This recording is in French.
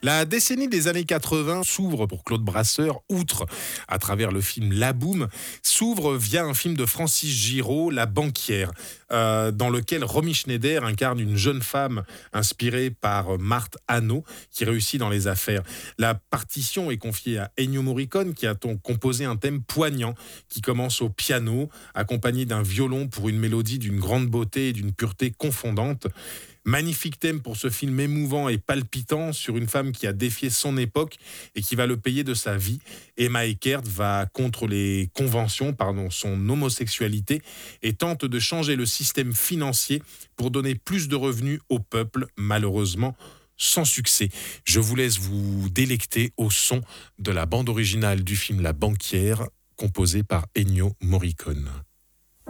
La décennie des années 80 s'ouvre pour Claude Brasseur, outre à travers le film La Boum, s'ouvre via un film de Francis Giraud, La Banquière, dans lequel Romy Schneider incarne une jeune femme inspirée par Marthe Hannot, qui réussit dans les affaires. La partition est confiée à Ennio Morricone, qui a composé un thème poignant, qui commence au piano, accompagné d'un violon pour une mélodie d'une grande beauté et d'une pureté confondante. Magnifique thème pour ce film émouvant et palpitant sur une femme qui a défié son époque et qui va le payer de sa vie. Emma Eckert va contre les conventions, son homosexualité et tente de changer le système financier pour donner plus de revenus au peuple, malheureusement sans succès. Je vous laisse vous délecter au son de la bande originale du film La Banquière, composée par Ennio Morricone.